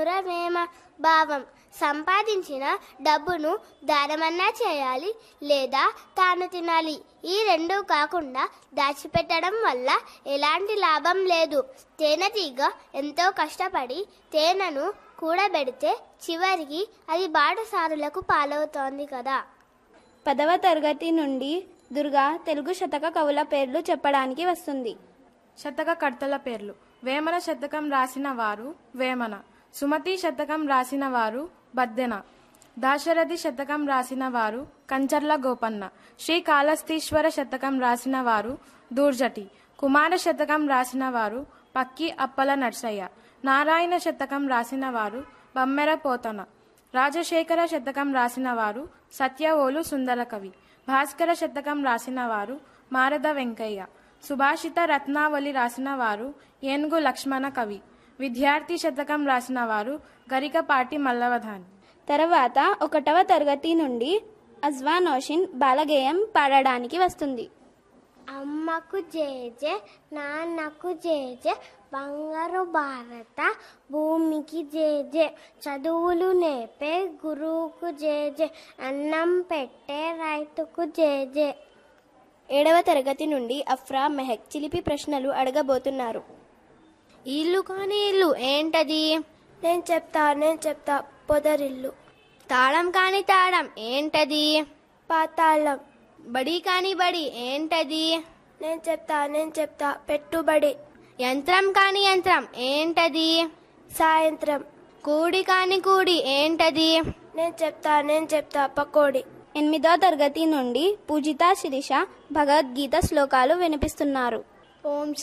వేమ భావం. సంపాదించిన డబ్బును దానమన్నా చేయాలి లేదా తాను తినాలి. ఈ రెండూ కాకుండా దాచిపెట్టడం వల్ల ఎలాంటి లాభం లేదు. తేనెటీగ ఎంతో కష్టపడి తేనెను కూడబెడితే చివరికి అది బాటసారులకు పాలవుతోంది కదా. 10వ తరగతి నుండి దుర్గా తెలుగు శతక కవుల పేర్లు చెప్పడానికి వస్తుంది. శతక కర్తల పేర్లు. వేమన శతకం రాసిన వారు వేమన. సుమతి శతకం రాసిన వారు బద్దెన. దాశరథి శతకం రాసిన వారు కంచర్ల గోపన్న. శ్రీకాళహస్తీశ్వర శతకం రాసిన వారు దూర్జటి. కుమార శతకం రాసిన వారు పక్కి అప్పల నర్సయ్య. నారాయణ శతకం రాసిన వారు బమ్మెర పోతన. రాజశేఖర శతకం రాసిన వారు సత్యవోలు సుందరకవి. భాస్కర శతకం రాసిన వారు మారద వెంకయ్య. సుభాషిత రత్నావళి రాసిన వారు ఏనుగు లక్ష్మణ కవి. విద్యార్థి శతకం రాసిన వారు గరికపాటి మల్లవధాని. తర్వాత 1వ తరగతి నుండి అజ్వానోషిన్ బాలగేయం పాడడానికి వస్తుంది. అమ్మకు జేజే నాన్నకు జేజే బంగారు భారత భూమికి జేజే చదువులు నేర్పే గురువుకు జేజే అన్నం పెట్టే రైతుకు జేజే. 7వ తరగతి నుండి అఫ్రా మెహక్ చిలిపి ప్రశ్నలు అడగబోతున్నారు. ఇల్లు కాని ఇల్లు ఏంటది? నేను చెప్తా పొదరిల్లు. తాళం కాని తాళం ఏంటది? పాతాళం. బడి కాని బడి ఏంటది? నేను చెప్తా పెట్టుబడి. యంత్రం కాని యంత్రం ఏంటది? సాయంత్రం. కూడి కాని కూడి ఏంటది? నేను చెప్తా పకోడి. 8వ తరగతి నుండి పూజిత శిరీష భగవద్గీత శ్లోకాలు వినిపిస్తున్నారు. ఓం